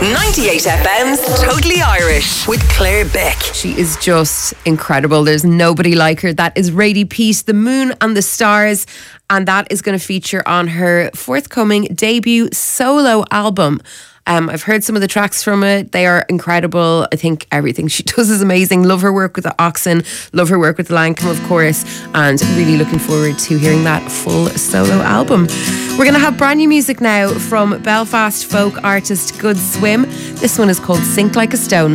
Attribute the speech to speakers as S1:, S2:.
S1: 98 FM's Totally Irish with Claire Beck.
S2: She is just incredible. There's nobody like her. That is Radie Peace, The Moon and the Stars. And that is going to feature on her forthcoming debut solo album. I've heard some of the tracks from it. They are incredible. I think everything she does is amazing. Love her work with the Oxen. Love her work with Lancome, of course. And really looking forward to hearing that full solo album. We're going to have brand new music now from Belfast folk artist Good Swim. This one is called Sink Like a Stone.